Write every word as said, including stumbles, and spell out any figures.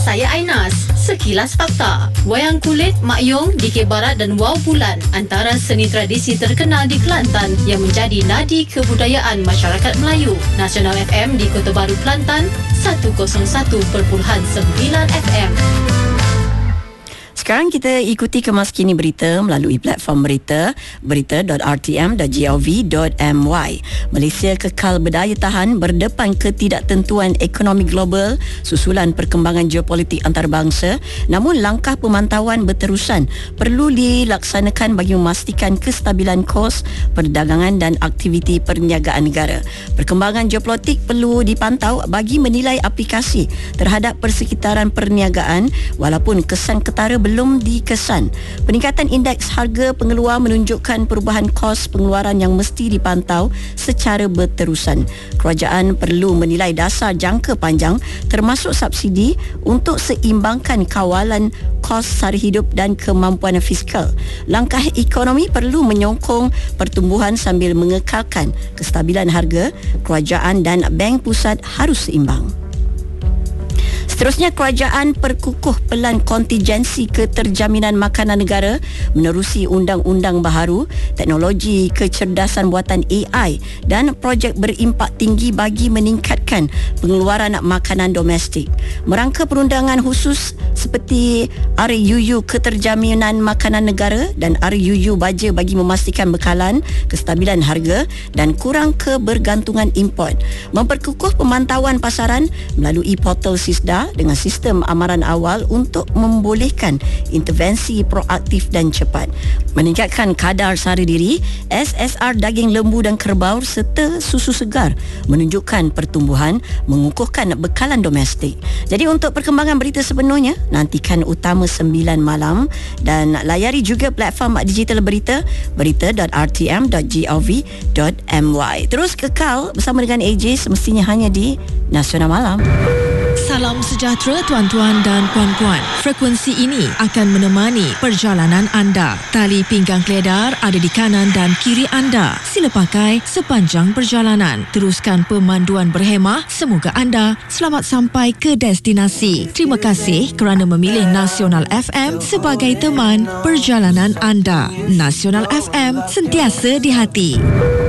saya Ainas. Sekilas fakta. Wayang kulit, Mak Yong, D K Barat dan Wow Bulan antara seni tradisi terkenal di Kelantan yang menjadi nadi kebudayaan masyarakat Melayu. Nasional F M di Kota Baru Kelantan seratus satu perpuluhan sembilan F M. Sekarang kita ikuti kemas kini berita melalui platform berita berita dot r t m dot gov dot m y. Malaysia kekal berdaya tahan berdepan ketidaktentuan ekonomi global susulan perkembangan geopolitik antarabangsa, namun langkah pemantauan berterusan perlu dilaksanakan bagi memastikan kestabilan kos perdagangan dan aktiviti perniagaan negara. Perkembangan geopolitik perlu dipantau bagi menilai aplikasi terhadap persekitaran perniagaan walaupun kesan ketara belum belum dikesan. Peningkatan indeks harga pengeluar menunjukkan perubahan kos pengeluaran yang mesti dipantau secara berterusan. Kerajaan perlu menilai dasar jangka panjang termasuk subsidi untuk seimbangkan kawalan kos sara hidup dan kemampuan fiskal. Langkah ekonomi perlu menyokong pertumbuhan sambil mengekalkan kestabilan harga. Kerajaan dan bank pusat harus seimbang. Seterusnya, kerajaan perkukuh pelan kontingensi keterjaminan makanan negara menerusi undang-undang baharu, teknologi kecerdasan buatan A I dan projek berimpak tinggi bagi meningkatkan pengeluaran makanan domestik. Merangka perundangan khusus seperti R U U keterjaminan makanan negara dan R U U baja bagi memastikan bekalan, kestabilan harga dan kurang kebergantungan import. Memperkukuh pemantauan pasaran melalui portal SISDA dengan sistem amaran awal untuk membolehkan intervensi proaktif dan cepat. Meningkatkan kadar sara diri, S S R daging lembu dan kerbau serta susu segar menunjukkan pertumbuhan, mengukuhkan bekalan domestik. Jadi untuk perkembangan berita sepenuhnya, nantikan Utama sembilan malam dan layari juga platform digital berita berita dot r t m dot gov dot m y. Terus kekal bersama dengan A J semestinya hanya di Nasional Malam. Salam sejahtera tuan-tuan dan puan-puan. Frekuensi ini akan menemani perjalanan anda. Tali pinggang keledar ada di kanan dan kiri anda. Sila pakai sepanjang perjalanan. Teruskan pemanduan berhemah. Semoga anda selamat sampai ke destinasi. Terima kasih kerana memilih Nasional F M sebagai teman perjalanan anda. Nasional F M, sentiasa di hati.